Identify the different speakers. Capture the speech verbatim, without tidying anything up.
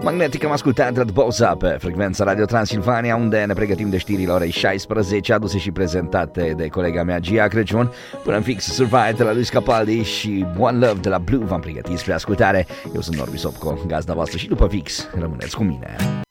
Speaker 1: Magnetic am ascultat Red Boza pe frecvența Radio Transilvania, unde ne pregătim de știrile orei șaisprezece, aduse și prezentate de colega mea Gia Crăciun. Până în fix Survive de la Luis Capaldi și One Love de la Blue v-am pregătit spre ascultare. Eu sunt Norbi Sopco, gazda voastră, și după fix rămâneți cu mine.